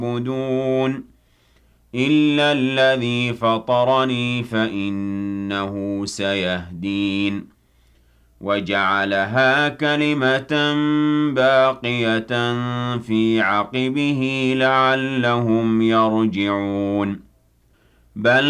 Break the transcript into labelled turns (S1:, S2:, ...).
S1: يعبدون إلا الذي فطرني فإنه سيهدين وجعلها كلمة باقية في عقبه لعلهم يرجعون بل